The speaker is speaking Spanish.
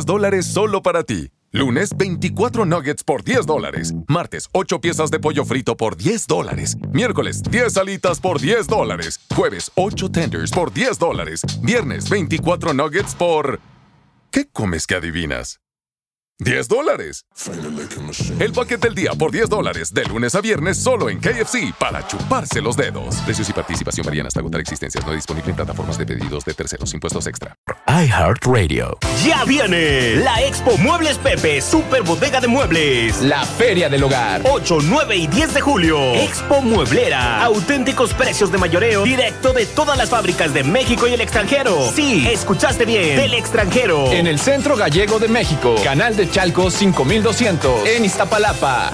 $10 solo para ti. Lunes, 24 nuggets por $10. Martes, 8 piezas de pollo frito por $10. Miércoles, 10 alitas por $10. Jueves, 8 tenders por $10. Viernes, 24 nuggets por... ¿Qué comes que adivinas? $10. El paquete del día por $10, de lunes a viernes solo en KFC, para chuparse los dedos. Precios y participación varían hasta agotar existencias. No disponible en plataformas de pedidos de terceros. Impuestos extra. iHeartRadio. Ya viene la Expo Muebles Pepe, super bodega de muebles. La Feria del Hogar. 8, 9 y 10 de julio. Expo Mueblera. Auténticos precios de mayoreo directo de todas las fábricas de México y el extranjero. Sí, escuchaste bien. Del extranjero. En el Centro Gallego de México. Canal de Chalco 5200. En Iztapalapa.